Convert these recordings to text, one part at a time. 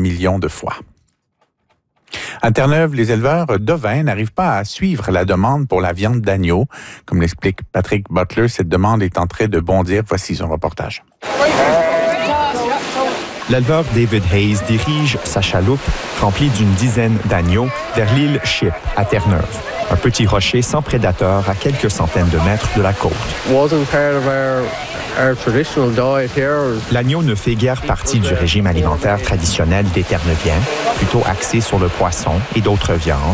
millions de fois. À Terre-Neuve, les éleveurs d'ovins n'arrivent pas à suivre la demande pour la viande d'agneau. Comme l'explique Patrick Butler, cette demande est en train de bondir. Voici son reportage. L'éleveur David Hayes dirige sa chaloupe remplie d'une dizaine d'agneaux vers l'île Ship à Terre-Neuve, un petit rocher sans prédateurs à quelques centaines de mètres de la côte. L'agneau ne fait guère partie du régime alimentaire traditionnel des Terre-Neuviens, plutôt axé sur le poisson et d'autres viandes.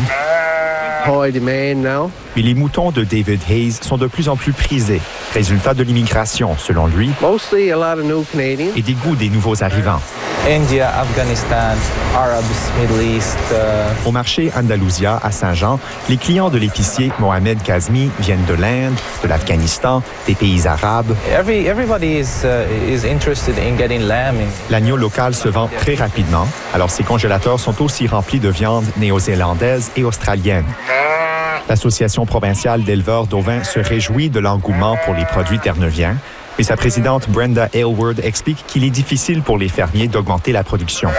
Mais les moutons de David Hayes sont de plus en plus prisés, résultat de l'immigration, selon lui, et des goûts des nouveaux arrivants. India, Afghanistan, Arabs, Middle East. Au marché Andalusia à Saint-Jean, les clients de l'épicier Mohamed Kazmi viennent de l'Inde, de l'Afghanistan, des pays arabes. Everybody is interested in getting lamb. L'agneau local se vend très rapidement, alors ses congélateurs sont aussi remplis de viande néo-zélandaise et australienne. L'Association provinciale d'éleveurs d'ovins se réjouit de l'engouement pour les produits terre-neuviens, mais sa présidente Brenda Aylward explique qu'il est difficile pour les fermiers d'augmenter la production.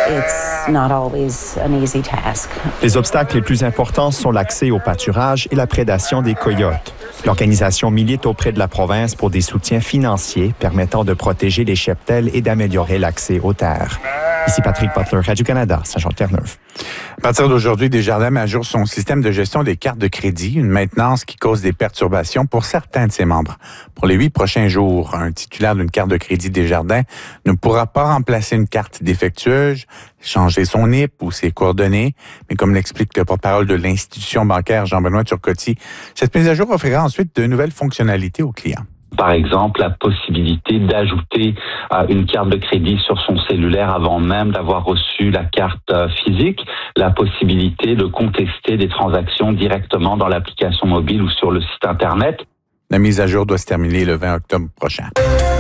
Les obstacles les plus importants sont l'accès au pâturage et la prédation des coyotes. L'organisation milite auprès de la province pour des soutiens financiers permettant de protéger les cheptels et d'améliorer l'accès aux terres. Ici Patrick Butler, Radio-Canada, Saint-Jean-de-Terre-Neuve. À partir d'aujourd'hui, Desjardins met à jour son système de gestion des cartes de crédit, une maintenance qui cause des perturbations pour certains de ses membres. Pour les 8 prochains jours, un titulaire d'une carte de crédit Desjardins ne pourra pas remplacer une carte défectueuse, changer son NIP ou ses coordonnées, mais comme l'explique le porte-parole de l'institution bancaire Jean-Benoît Turcotte, cette mise à jour offrira ensuite de nouvelles fonctionnalités aux clients. Par exemple, la possibilité d'ajouter une carte de crédit sur son cellulaire avant même d'avoir reçu la carte physique, la possibilité de contester des transactions directement dans l'application mobile ou sur le site Internet. La mise à jour doit se terminer le 20 octobre prochain.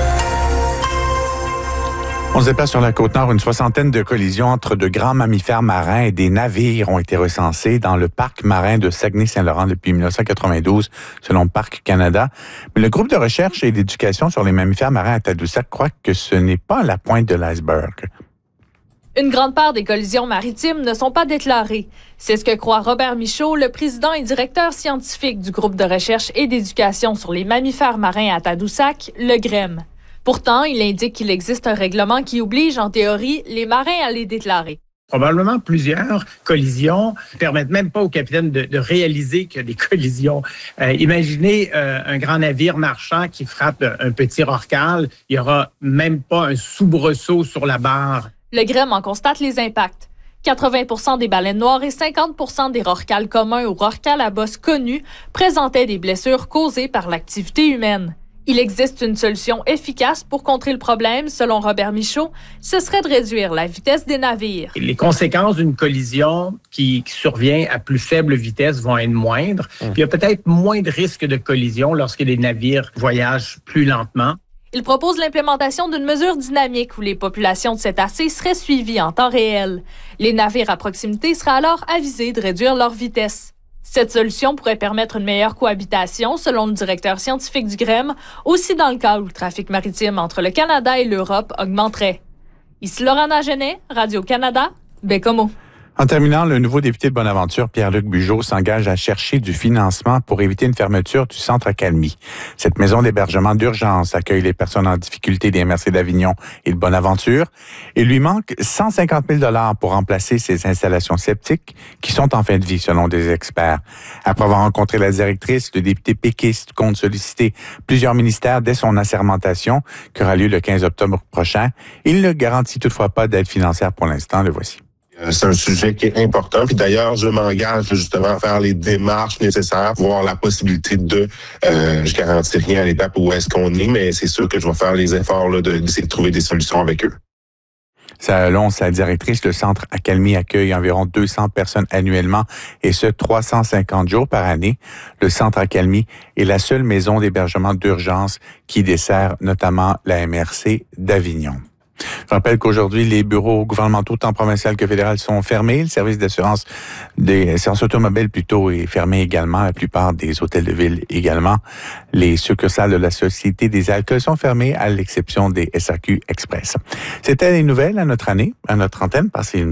On se déplace sur la Côte-Nord. Une soixantaine de collisions entre de grands mammifères marins et des navires ont été recensées dans le parc marin de Saguenay-Saint-Laurent depuis 1992, selon Parc Canada. Mais le groupe de recherche et d'éducation sur les mammifères marins à Tadoussac croit que ce n'est pas la pointe de l'iceberg. Une grande part des collisions maritimes ne sont pas déclarées. C'est ce que croit Robert Michaud, le président et directeur scientifique du groupe de recherche et d'éducation sur les mammifères marins à Tadoussac, le GREM. Pourtant, il indique qu'il existe un règlement qui oblige, en théorie, les marins à les déclarer. Probablement plusieurs collisions ne permettent même pas au capitaine de réaliser qu'il y a des collisions. Imaginez un grand navire marchand qui frappe un petit rorqual. Il n'y aura même pas un soubresaut sur la barre. Le GREM en constate les impacts. 80% des baleines noires et 50% des rorquals communs ou rorquals à bosse connus présentaient des blessures causées par l'activité humaine. Il existe une solution efficace pour contrer le problème, selon Robert Michaud, ce serait de réduire la vitesse des navires. Les conséquences d'une collision qui survient à plus faible vitesse vont être moindres. Puis il y a peut-être moins de risques de collision lorsque les navires voyagent plus lentement. Il propose l'implémentation d'une mesure dynamique où les populations de cétacés seraient suivies en temps réel. Les navires à proximité seraient alors avisés de réduire leur vitesse. Cette solution pourrait permettre une meilleure cohabitation, selon le directeur scientifique du GREM, aussi dans le cas où le trafic maritime entre le Canada et l'Europe augmenterait. Ici Laurent Genet, Radio-Canada, Bécomo. En terminant, le nouveau député de Bonaventure, Pierre-Luc Bugeaud, s'engage à chercher du financement pour éviter une fermeture du centre Accalmie. Cette maison d'hébergement d'urgence accueille les personnes en difficulté des MRC d'Avignon et de Bonaventure. Il lui manque 150 000 $ pour remplacer ces installations septiques qui sont en fin de vie, selon des experts. Après avoir rencontré la directrice, le député péquiste compte solliciter plusieurs ministères dès son assermentation, qui aura lieu le 15 octobre prochain. Il ne garantit toutefois pas d'aide financière pour l'instant. Le voici. C'est un sujet qui est important. Puis d'ailleurs, je m'engage justement à faire les démarches nécessaires pour avoir la possibilité je garantis rien à l'étape où est-ce qu'on est, mais c'est sûr que je vais faire les efforts là, d'essayer de trouver des solutions avec eux. Selon sa directrice, le centre Accalmie accueille environ 200 personnes annuellement et ce, 350 jours par année. Le centre Accalmie est la seule maison d'hébergement d'urgence qui dessert notamment la MRC d'Avignon. Je rappelle qu'aujourd'hui, les bureaux gouvernementaux, tant provincial que fédéral, sont fermés. Le service d'assurance automobile plutôt est fermé également. La plupart des hôtels de ville également. Les succursales de la Société des alcools sont fermées à l'exception des SAQ Express. C'était les nouvelles à notre antenne. Passez une